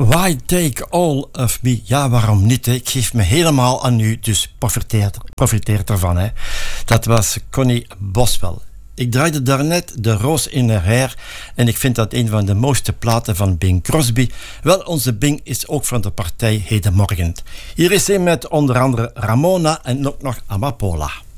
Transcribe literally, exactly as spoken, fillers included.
Why take all of me? Ja, waarom niet? Hè? Ik geef me helemaal aan u, dus profiteer, profiteer ervan. Hè? Dat was Connie Boswell. Ik draaide daarnet De Roos in haar hair en ik vind dat een van de mooiste platen van Bing Crosby. Wel, onze Bing is ook van de partij Hedenmorgen. Hier is hij met onder andere Ramona en ook nog Amapola.